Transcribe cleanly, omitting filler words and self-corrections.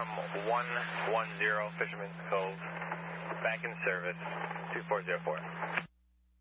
from 110 Fisherman's Cove, back in service, 2404.